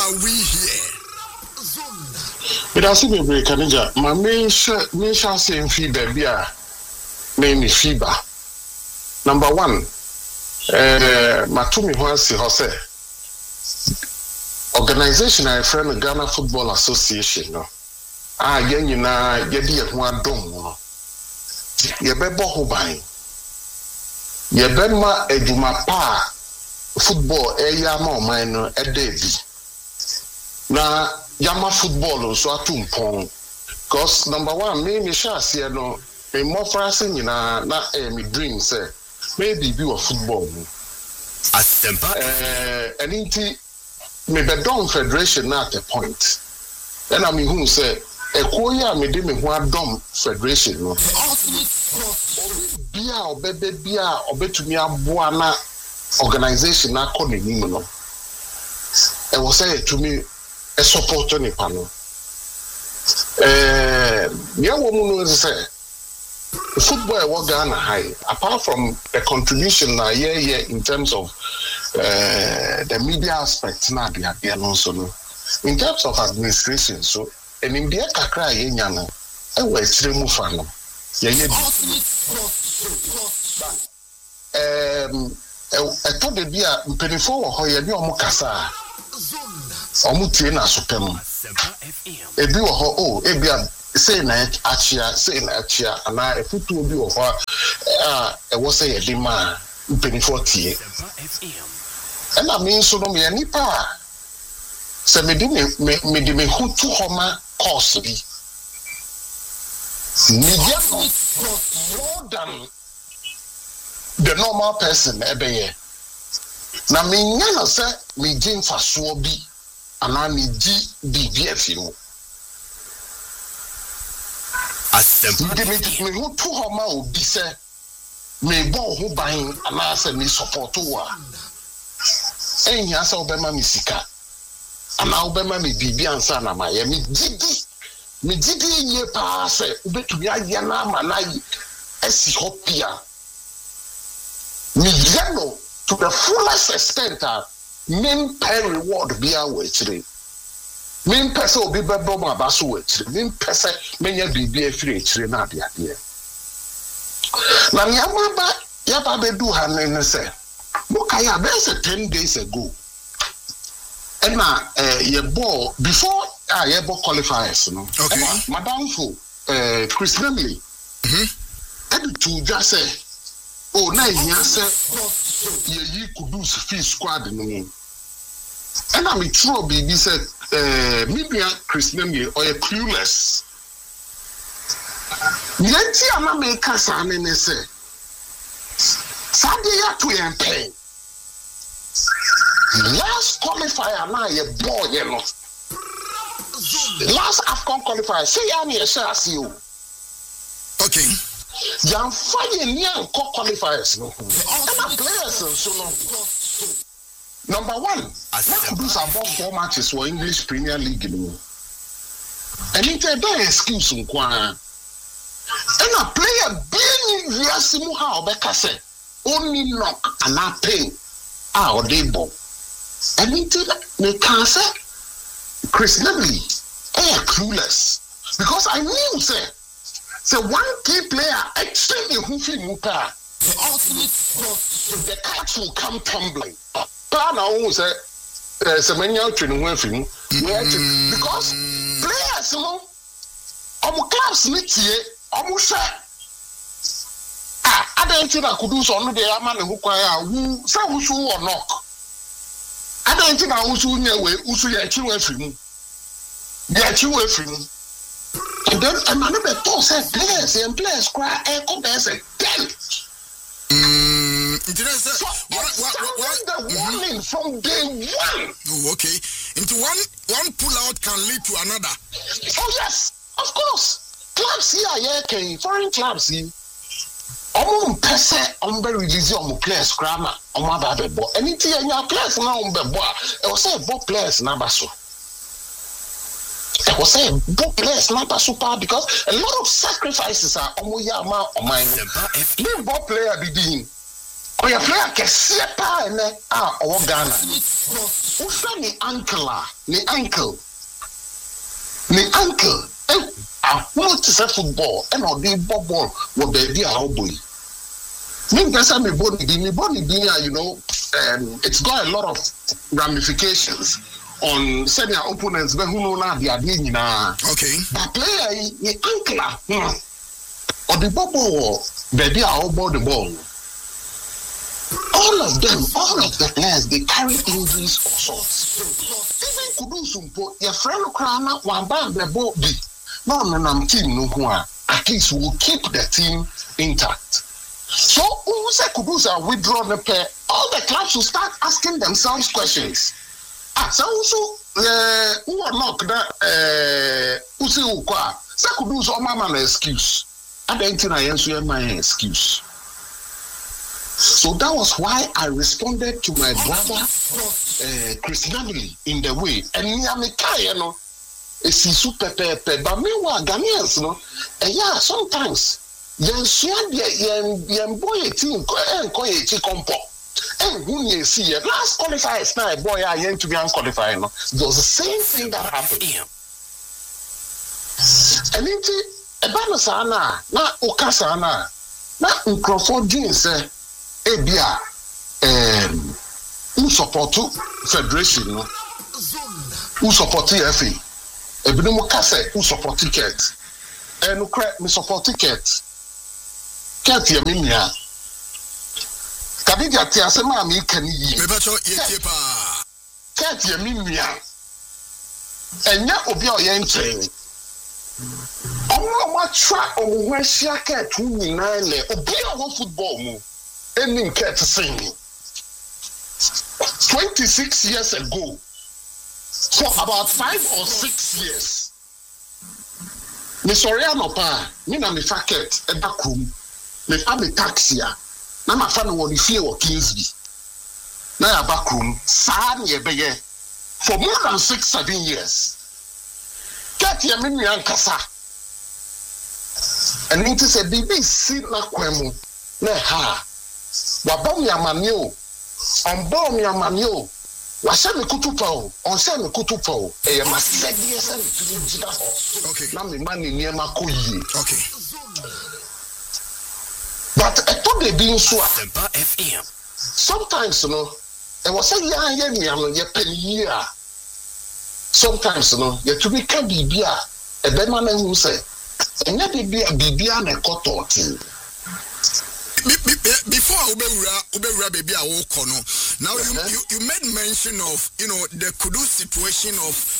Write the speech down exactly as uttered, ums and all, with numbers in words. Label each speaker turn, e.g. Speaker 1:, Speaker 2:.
Speaker 1: are we here?
Speaker 2: It has to be break, Kanija. My main main same feedback here. Name is FIBA. Number one, uh, Matumi Hwansi Hose. Organization I friend Ghana Football Association. No, ah, yen you na yedi yehwa dom no. Yebebo ho ban. Yebema eduma pa football eya ma oman no edebi. Na yama football so atumpon. Cause number one, me me sha se no, me mo frase nyina na eh me dream say maybe be of football.
Speaker 1: Asempa
Speaker 2: eh anything me be don federation na at a point. Then I mean who say ekoya me de me ho adom federation no. Bia obebe bia obetumi aboa na organization na call the name no. E was say to me a support on the panel. Eh, yeah, woman was say football was Ghana high. Apart from the contribution na yeah yeah in terms of uh, the media aspect na be also no. In terms of administration, so and in the kakra ye nyana e wa chire mu fa no. Yeah yeah. Um, I thought the beer penifo wo ho ye bi omo kasa. Omo tie na sopem. Ebi wo ho oh ebi say na achia say na achia ana efutu obi wo ho ah e wo say ye di ma penifo tie. And I mean so no me nipa se me di me me di me hutu homa course bi. Media more than the normal person ebe ye. Na me nyana se me gin faso bi ana me di B B F you.
Speaker 1: Asempa
Speaker 2: Me me me hutu homa obi se me bo ho ban ana se me support wa. Enya sa obema me sika. Ana obema me bibi ansa na ma ye me gidi. Me gidi ye pa se obetumi aye na ma na yi esi hopia. Me yellow to the fullest extent that main pay reward be our way. Main person will be bebo ma basu way. Main person menya B B F free chire na dia dia. Na nyama ba ya ba be do hanen say. Mokaya be say ten days ago. And na uh, ye ball before ah ye ball qualifiers no.
Speaker 1: Okay.
Speaker 2: Madam for uh, Chris Nemley.
Speaker 1: Mhm.
Speaker 2: And to just say oh na here say ye yi kudus fee squad no. And I'm true B B said uh media Chris Nemley or clueless. Yenti ama me kasa ne ne say Sunday ya to yen pay. Last qualifier na ye boy ye no. Last AFCON qualifier say ya me say asi o.
Speaker 1: Okay.
Speaker 2: Yan fire near qualifiers no. And players so no. Number one, let's do some four matches for English Premier League no. And it's a bad excuse nkwa. And a player being yasimu ha obeka say only knock and not pay ah or dey ball. And it's me can say Chris Nemley eh clueless because I knew say so one key player extremely who feel muka the ultimate the catch will come tumbling. Plan now say uh semenya training when film because players no omo clubs ni tie omo say ah adanti na kudu so no dey ama ne ho kwan a wu say wu so wo knock adanti na wu so nya we wu so ya chi we film ya chi we film. And then I'm not a toss and players and players cry and come and say, ten.
Speaker 1: Mm, interesting.
Speaker 2: So what, what, what, what, the warning mm-hmm. from day one.
Speaker 1: Oh, okay. Into one one pull out can lead to another.
Speaker 2: Oh yes, of course. Clubs here, yeah, okay. Foreign clubs here. Omo mpese ombe release omo players grammar omo ba bebo. Anything your players na ombe bo. E was say bo players na baso. I was saying, both players not super because a lot of sacrifices are omoyama or mine. Me both player be doing. Oya player kese pa ene ah owo Ghana. Ufa ni uncle ni uncle. Ni uncle eh ah what is a football and all the ball what baby a boy. Me person me body be me body be you know um, it's got a lot of ramifications on senior opponents but who know na dia dey nyina.
Speaker 1: Okay.
Speaker 2: But player ni uncle hmm. Or the ball baby a ball the ball. All of them, all of the players, they carry injuries or sorts. Even Kudusumpo, your friend Krana, one band the ball be. No, no, no, team no one. At least we will keep the team intact. So, who say Kudusa withdraw the pair? All the clubs will start asking themselves questions. Ah, so also, uh, who are not that, uh, who say who qua? Say Kudusa, mama, an excuse. I don't think I answer my excuse. So that was why I responded to my brother, uh, Chris Nabili, in the way. And Nyamika, you know, it's super pepe. But meanwhile, Ghanaians, you know, and yeah, sometimes, yen share yen yen boy a team and call a chick compo. And when you see it, last qualifiers now, boy, I yen to be unqualified. No, there was the same thing that happened. And it's a banasana, not Okasana, not Ukrofo jeans, eh. Ebia, um, who support federation, no? Who support F A? Ebino Kase, who support ticket? And who crack me support ticket? Can't hear me now. Kabija Tiasema, me can ye. Can't hear me now. And ya Obia Yen. I'm not track on where she can't win nine. Obia one football move. Ending cat singing. twenty-six years ago, for about five or six years, Miss Oriano Pa, me na me facket a back room, me family taxi, na my family will fear or Kingsby. Na a back room, sad ye bege, for more than six, seven years. Cat ye mini ankasa. And it is a B B C na kwemu, na ha. Wabom ya manyo, ombom ya manyo, waseme kutupao, onseme kutupao, eye masedi yese ni tujida ho.
Speaker 1: Okay.
Speaker 2: Na mi mani niyema kuyi.
Speaker 1: Okay.
Speaker 2: But eto de bin so
Speaker 1: Sempa F M.
Speaker 2: Sometimes, you know, e was say ya ye ni ano ye pen year. Sometimes, you know, ye to be can be bia, e be man who say, enya bibia bibia na ekoto.
Speaker 1: Before Ubewura, Ubewura baby, I walk on. Now you, you you made mention of you know the Kudus situation of